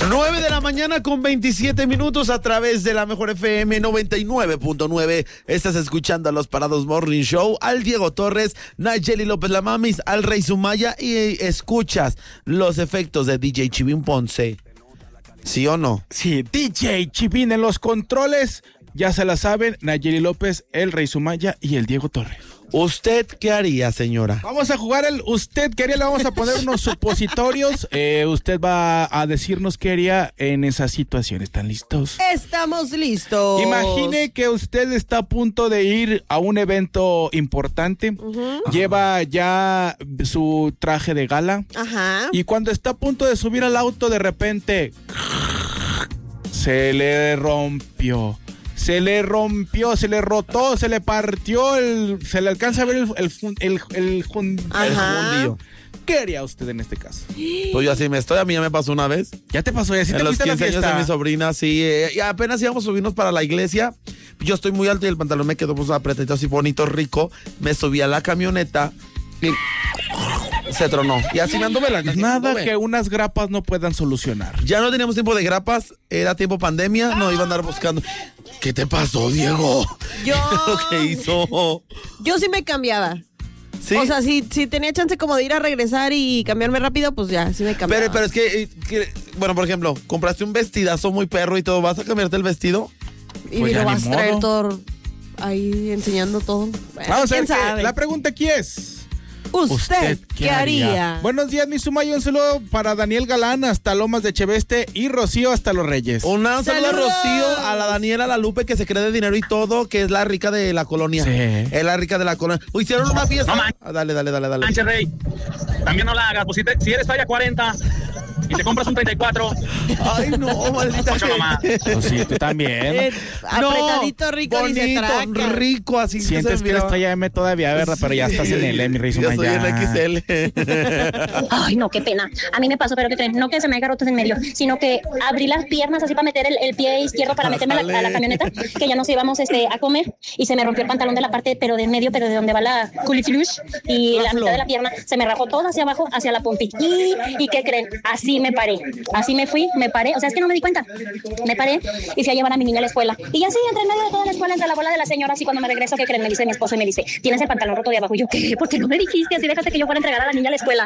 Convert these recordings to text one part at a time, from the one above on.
9 de la mañana con 27 minutos a través de la Mejor FM 99.9. Estás escuchando a los Parados Morning Show, al Diego Torres, Nayeli López la Mamis, al Rey Sumaya, y escuchas los efectos de DJ Chivín Ponce. ¿Sí o no? Sí, DJ Chivín en los controles. Ya se la saben, Nayeli López, el Rey Sumaya y el Diego Torres. ¿Usted qué haría, señora? Vamos a jugar el ¿usted qué haría? Le vamos a poner unos supositorios. Usted va a decirnos qué haría en esa situación. ¿Están listos? Estamos listos. Imagine que usted está a punto de ir a un evento importante. Lleva ya su traje de gala. Ajá. Y cuando está a punto de subir al auto, de repente se le rompió. Se le rompió, se le rotó, se le partió, se le alcanza a ver el fundillo. ¿Qué haría usted en este caso? Pues yo así me estoy, a mí ya me pasó una vez. ¿Ya te pasó? ¿Ya sí te en los fuiste a la 15 años fiesta? de mi sobrina, sí. Y apenas íbamos a subirnos para la iglesia. Yo estoy muy alto y el pantalón me quedó pues apretado así bonito, rico. Me subí a la camioneta y se tronó. Y así me anduve la Nada que unas grapas no puedan solucionar. Ya no teníamos tiempo de grapas, era tiempo pandemia, no iba a andar buscando. ¿Qué te pasó, Diego? Yo... ¿Qué hizo? Yo sí me cambiaba. ¿Sí? O sea, si tenía chance como de ir a regresar y cambiarme rápido, pues ya, sí me cambiaba. Pero es que, bueno, por ejemplo, compraste un vestidazo muy perro y todo, ¿vas a cambiarte el vestido? Y pues lo ya vas ni a traer modo. todo ahí enseñando todo. Vamos a ¿Quién ver, sabe? la pregunta aquí es... ¿Usted qué haría? Buenos días, mi Sumaya. Un saludo para Daniel Galán hasta Lomas de Cheveste y Rocío hasta Los Reyes. Un saludo a ¡Saludos! Rocío, a la Daniela, a la Lupe, que se cree de dinero y todo, que es la rica de la colonia. Sí. Es la rica de la colonia. Hicieron una fiesta. No, Dale. Manche, Rey, también no la hagas. Pues si eres talla 40 y te compras un 34, Ay, no, maldita mucho mamá. Pues sí, tú también. Apretadito, rico, bonito, dice traca. rico, así que Sientes se que eres miraba. talla M todavía, ¿verdad? Pero ya estás en el mi Rey Yo soy Sumaya. en XL. Ay, no, qué pena. A mí me pasó, pero ¿qué creen? No que se me haga rotos en medio, sino que abrí las piernas así para meter el pie izquierdo para meterme a la camioneta, que ya nos íbamos a comer, y se me rompió el pantalón de la parte, pero de en medio, pero de donde va la culifilush, y la mitad de la pierna se me rajó todo hacia abajo, hacia la pompi. ¿Y qué creen? Así me paré. Así me fui, me paré. O sea, es que no me di cuenta. Me paré y fui a llevar a mi niña a la escuela. Y ya sí, entre en medio de toda la escuela, entre la bola de la señora, así cuando me regreso, ¿qué creen? Me dice mi esposo y me dice, ¿tienes el pantalón roto de abajo? Y yo, ¿qué? ¿Por qué no me dijiste? Así déjate que yo fuera a entregar a la niña a la escuela.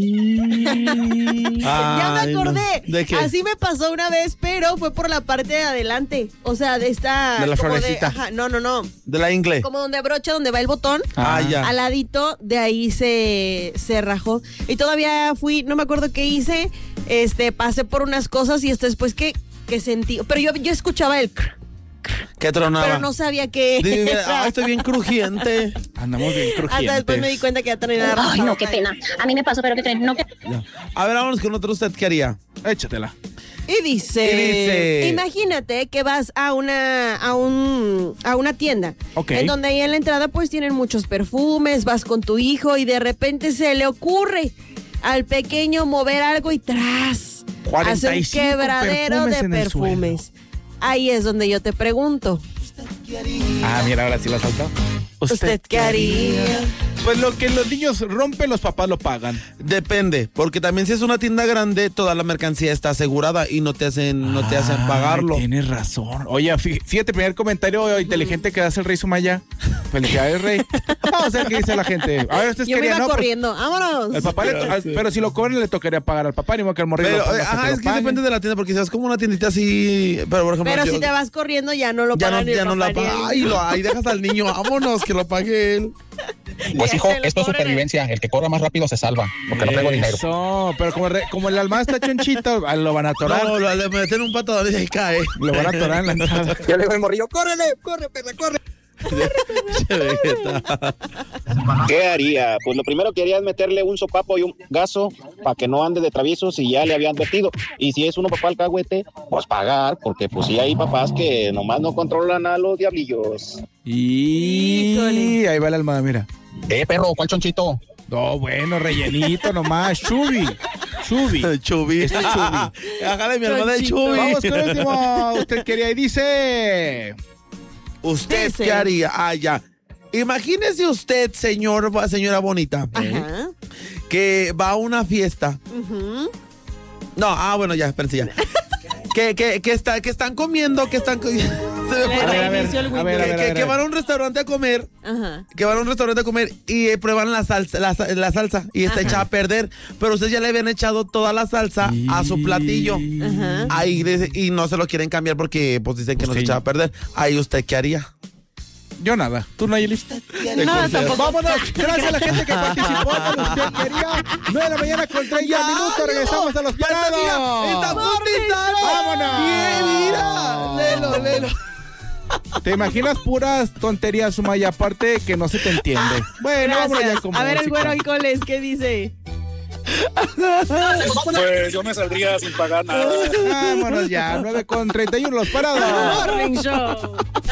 Ya me Ay, no. acordé. ¿De qué? Así me pasó una vez, pero fue por la parte de adelante. O sea, de esta... De la como florecita. ajá, no. De la ingle. Como donde brocha, donde va el botón. Ya. Al ladito, de ahí se rajó. Y todavía fui, no me acuerdo qué hice. Pasé por unas cosas y después que sentí. Pero yo escuchaba el ¿Qué tronaba? pero no sabía qué. Estoy bien crujiente. Andamos bien crujientes. Hasta después me di cuenta que ya tenía Ay, no, qué pena. A mí me pasó, pero ¿qué creen? No, que... Ya. A ver, vámonos con otro. ¿Usted qué haría? Échatela. Y dice, imagínate que vas a una tienda, Ok. en donde ahí en la entrada pues tienen muchos perfumes, vas con tu hijo y de repente se le ocurre al pequeño mover algo y tras, hace un 45 quebradero perfumes de en el perfumes. Ahí es donde yo te pregunto, Ah, mira, ahora sí la saltó. ¿usted qué haría? Pues lo que los niños rompen, los papás lo pagan. Depende, porque también si es una tienda grande, toda la mercancía está asegurada y no te hacen pagarlo. Tienes razón. Oye, fíjate, primer comentario inteligente que hace el Rey Sumaya. Felicidades, Rey. Vamos a ver qué dice la gente. A ver, ustedes Yo me querían, iba ¿no? Pues, corriendo, vámonos. el papá pero si lo cobran le tocaría pagar al papá, ni modo que el morrillo Pero, lo ponga hasta que es lo que paguen. depende de la tienda, porque si es como una tiendita así, pero por ejemplo, Pero yo- si te vas corriendo ya no lo ya pagan ni el no la papá ni paga. el- Ahí dejas al niño, vámonos, que lo pague él. Pues Ya hijo, se lo esto es cobran. supervivencia. El que corra más rápido se salva, porque no traigo dinero. Eso, pero como el alma está chonchito, lo van a atorar. No, le meten un patadón y ahí cae. Lo van a atorar en la entrada. Yo le digo al morrillo, córrele, corre, perra, corre. Che, Vegeta. ¿Qué haría? Pues lo primero que haría es meterle un sopapo y un gaso para que no ande de travieso si ya le habían advertido. Y si es uno papá alcahuete, pues pagar, porque pues sí hay papás que nomás no controlan a los diablillos. Y Híjole. ahí va el alma, mira. Perro, ¿cuál chonchito? No, bueno, rellenito nomás. Chubi. Chubi. Este es Chubi. Hágale mi hermana de Chubi. Vamos con el último. Usted quería y dice... ¿Usted Dice. qué haría? Ya. Imagínese usted, señora bonita, Ajá. que va a una fiesta. Ujú. No, bueno, ya, espérense ya. que están comiendo, que están... Que van a un restaurante a comer. Ajá. Que van a un restaurante a comer y prueban la salsa y está echada a perder. Pero ustedes ya le habían echado toda la salsa a su platillo. Ajá. Ahí y no se lo quieren cambiar porque pues dicen que no se echaba a perder. Ahí usted ¿qué haría? Yo nada. ¿Tú, Nayeli? No, tampoco. Vámonos. Gracias a la gente que participó en Usted Quería. 9 de la mañana con 30 minutos. Regresamos a los parados. ¡Está contestando! ¡Vámonos! Bien, mira. Lelo. ¿Te imaginas puras tonterías, Sumaya? Aparte que no se te entiende. Bueno, vámonos ya con A ver, el música. güero Alcoholes, ¿qué dice? Pues yo me saldría sin pagar nada. Vámonos ya. 9 con 31 los parados. Morning Show.